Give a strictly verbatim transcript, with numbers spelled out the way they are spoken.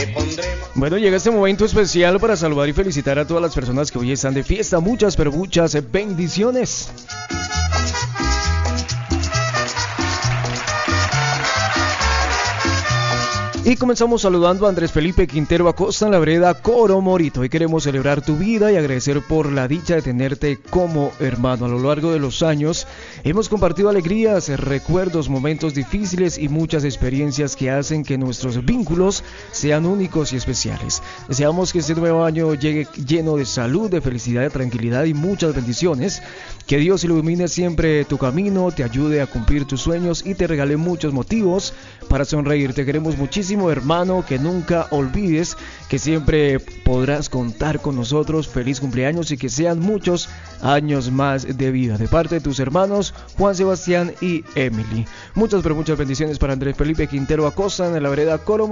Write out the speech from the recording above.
te pondremos. Bueno, llega este momento especial para saludar y felicitar a todas las personas que hoy están de fiesta. Muchas, pero muchas bendiciones. Y comenzamos saludando a Andrés Felipe Quintero Acosta en la vereda Coro Morito. Hoy queremos celebrar tu vida y agradecer por la dicha de tenerte como hermano. A lo largo de los años hemos compartido alegrías, recuerdos, momentos difíciles y muchas experiencias que hacen que nuestros vínculos sean únicos y especiales. Deseamos que este nuevo año llegue lleno de salud, de felicidad, de tranquilidad y muchas bendiciones. Que Dios ilumine siempre tu camino, te ayude a cumplir tus sueños y te regale muchos motivos para sonreír. Te queremos muchísimo, hermano, que nunca olvides que siempre podrás contar con nosotros. Feliz cumpleaños y que sean muchos años más de vida. De parte de tus hermanos Juan Sebastián y Emily. Muchas pero muchas bendiciones para Andrés Felipe Quintero Acosta en la vereda Coro.